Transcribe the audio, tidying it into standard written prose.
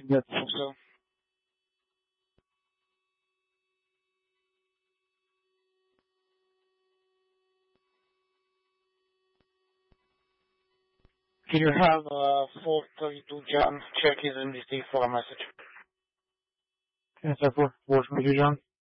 Yes, so. Can you have 432 John check his MDC for a message? Yes, sir, 442 John.